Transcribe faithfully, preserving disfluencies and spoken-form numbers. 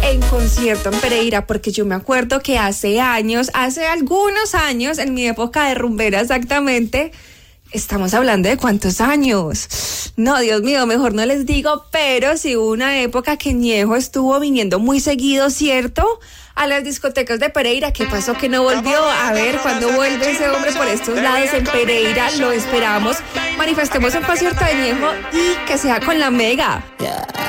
en concierto en Pereira, porque yo me acuerdo que hace años, hace algunos años, en mi época de rumbera exactamente, estamos hablando de cuántos años. No, Dios mío, mejor no les digo, pero sí hubo una época que Ñejo estuvo viniendo muy seguido, ¿cierto?, a las discotecas de Pereira. ¿Qué pasó que no volvió? A ver, ¿cuándo vuelve ese hombre por estos lados en Pereira? Lo esperamos. Manifestemos el concierto de Ñejo y que sea con la Mega. Yeah.